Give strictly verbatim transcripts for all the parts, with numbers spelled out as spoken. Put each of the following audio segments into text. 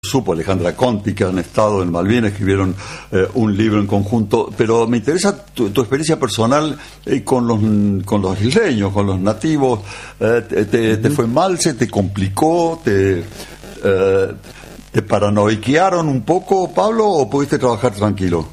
supo Alejandra Conti, que han estado en Malvinas, escribieron eh, un libro en conjunto, pero me interesa tu, tu experiencia personal eh, con los con los isleños, con los nativos. Eh, te, te, ¿Te fue mal? ¿Se te complicó? ¿Te, eh, te paranoiquearon un poco, Pablo, o pudiste trabajar tranquilo?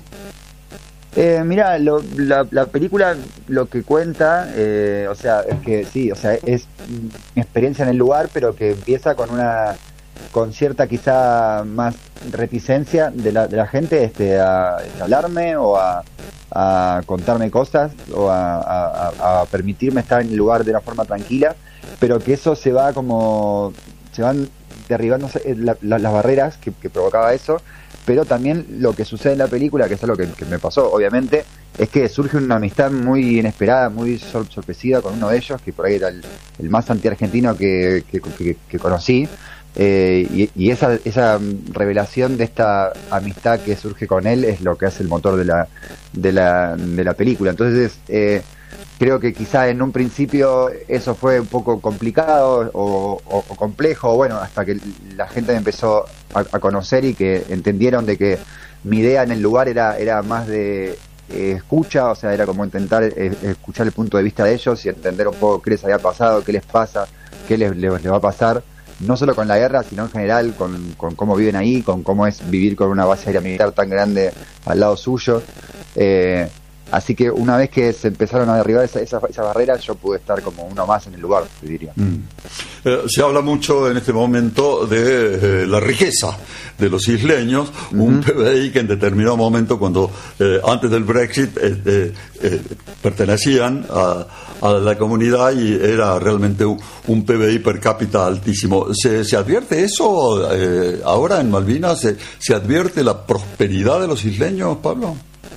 Eh, mira, lo, la, la película lo que cuenta, eh, o sea, es que sí, o sea, es mi experiencia en el lugar, pero que empieza con una con cierta quizá más reticencia de la, de la gente este, a, a hablarme o a, a contarme cosas o a, a, a permitirme estar en el lugar de una forma tranquila, pero que eso se va como se van derribando la, la, las barreras que, que provocaba eso. Pero también lo que sucede en la película, que es algo que, que me pasó, obviamente, es que surge una amistad muy inesperada, muy sor- sorpresiva con uno de ellos, que por ahí era el, el más antiargentino que, que, que, que conocí. Eh, y, y esa, esa revelación de esta amistad que surge con él es lo que hace el motor de la, de la, de la película. Entonces, eh, creo que quizá en un principio eso fue un poco complicado o, o, o complejo, bueno, hasta que la gente me empezó a, a conocer y que entendieron de que mi idea en el lugar era, era más de eh, escucha, o sea, era como intentar eh, escuchar el punto de vista de ellos y entender un poco qué les había pasado, qué les pasa, qué les, les, les va a pasar, no solo con la guerra, sino en general con, con cómo viven ahí, con cómo es vivir con una base aérea militar tan grande al lado suyo. Eh, Así que una vez que se empezaron a derribar esa, esa, esa barrera, yo pude estar como uno más en el lugar, te diría. Mm. Eh, se habla mucho en este momento de eh, la riqueza de los isleños, uh-huh. Un P B I que en determinado momento, cuando eh, antes del Brexit, eh, eh, eh, pertenecían a, a la comunidad y era realmente un, un P B I per cápita altísimo. ¿Se, se advierte eso eh, ahora en Malvinas? ¿Se, ¿Se advierte la prosperidad de los isleños, Pablo?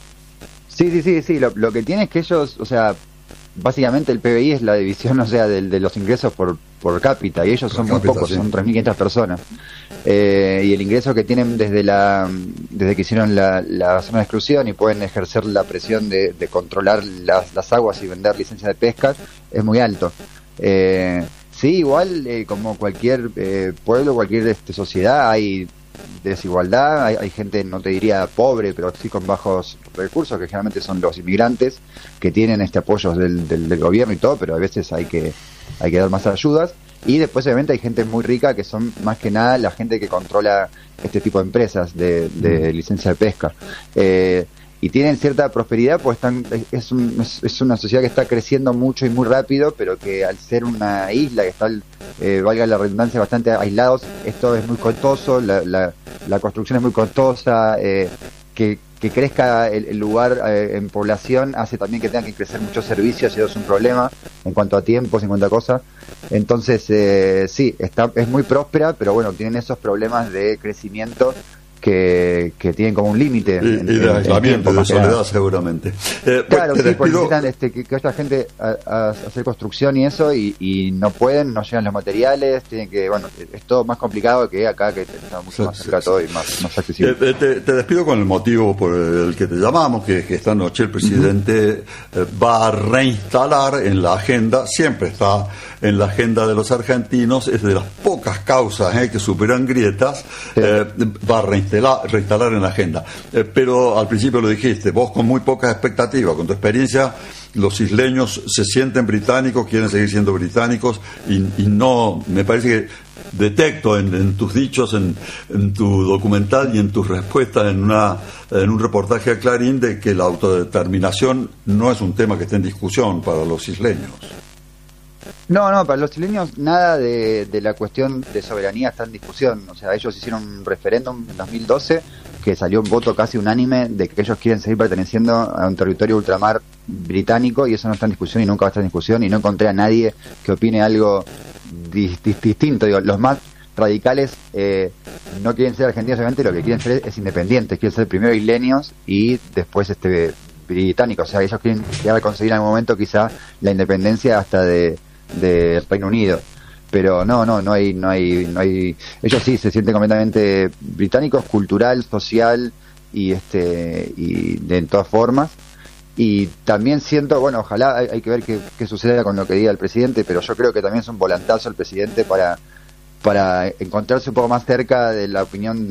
Sí, sí, sí, sí. Lo, lo que tiene es que ellos, o sea, básicamente el P B I es la división, o sea, de, de los ingresos por, por cápita, y ellos por son cápita, muy pocos, sí. Son tres mil quinientas personas. Eh, y el ingreso que tienen desde la desde que hicieron la, la zona de exclusión y pueden ejercer la presión de, de controlar las, las aguas y vender licencias de pesca es muy alto. Eh, sí, igual, eh, como cualquier eh, pueblo, cualquier este, sociedad, hay desigualdad, hay, hay gente, no te diría pobre, pero sí con bajos recursos, que generalmente son los inmigrantes, que tienen este apoyo del, del, del gobierno y todo, pero a veces hay que hay que dar más ayudas. Y después obviamente hay gente muy rica, que son más que nada la gente que controla este tipo de empresas de, de licencia de pesca. Eh, y tienen cierta prosperidad, pues están, es, un, es, es una sociedad que está creciendo mucho y muy rápido, pero que al ser una isla que está, eh, valga la redundancia, bastante aislados, esto es muy costoso, la, la, la construcción es muy costosa, eh, que, que crezca el, el lugar eh, en población hace también que tengan que crecer muchos servicios, y eso es un problema en cuanto a tiempos, en cuanto a cosas. Entonces, eh, sí, está, es muy próspera, pero bueno, tienen esos problemas de crecimiento que, que tienen como un límite y, en, y de aislamiento, de soledad, nada. Seguramente. Eh, claro, pues, sí, porque despido... necesitan este, que, que haya gente a, a hacer construcción y eso, y, y no pueden, no llegan los materiales, tienen que, bueno, es todo más complicado que acá, que está mucho sí, más cerca sí, todo sí. y más, más accesible. Eh, te, te despido con el motivo por el que te llamamos, que, que esta noche el presidente uh-huh. eh, va a reinstalar en la agenda, siempre está en la agenda de los argentinos, es de las pocas causas eh, que superan grietas, sí. eh, va a reinstalar, reinstalar en la agenda. Eh, pero al principio lo dijiste, vos con muy pocas expectativas, con tu experiencia, los isleños se sienten británicos, quieren seguir siendo británicos, y, y no, me parece que detecto en, en tus dichos, en, en tu documental y en tus respuestas en, una, en un reportaje a Clarín, de que la autodeterminación no es un tema que esté en discusión para los isleños. No, no, para los chilenos nada de, de la cuestión de soberanía está en discusión. O sea, ellos hicieron un referéndum en dos mil doce que salió un voto casi unánime de que ellos quieren seguir perteneciendo a un territorio ultramar británico, y eso no está en discusión y nunca va a estar en discusión, y no encontré a nadie que opine algo di- di- distinto. Digo, los más radicales eh, no quieren ser argentinos, obviamente lo que quieren ser es independientes, quieren ser primero isleños y después este británicos. O sea, ellos quieren llegar a conseguir en algún momento quizá la independencia hasta de de Reino Unido, pero no, no, no hay, no hay, no hay, ellos sí se sienten completamente británicos, cultural, social y este y de en todas formas. Y también siento, bueno, ojalá hay, hay que ver qué, qué suceda con lo que diga el presidente, pero yo creo que también es un volantazo el presidente para para encontrarse un poco más cerca de la opinión